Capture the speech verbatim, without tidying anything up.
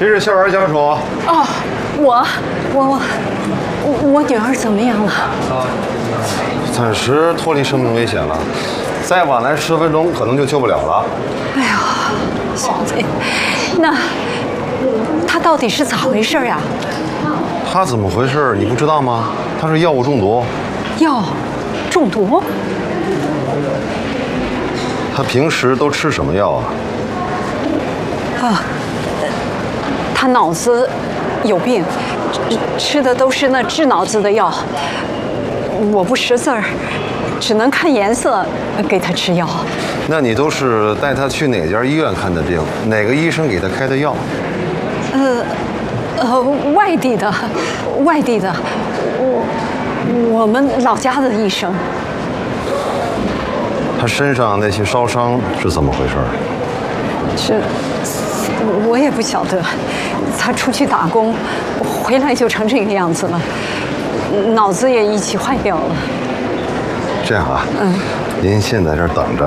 谁是校园家属？ 哦，我，我，我，我女儿怎么样了？ 暂时脱离生命危险了，再晚来十分钟可能就救不了了。 哎呀，小子，那她到底是咋回事呀？ 他怎么回事？你不知道吗？他是药物中毒。 药中毒？ 他平时都吃什么药啊？ 啊，他脑子有病，吃的都是那治脑子的药。我不识字儿，只能看颜色给他吃药。 那你都是带他去哪家医院看的病？哪个医生给他开的药？ 呃，呃，外地的，外地的，我我们老家的医生。 他身上那些烧伤是怎么回事？ 这我也不晓得，他出去打工，回来就成这个样子了，脑子也一起坏掉了。 这样啊， 嗯， 您先在这儿等着。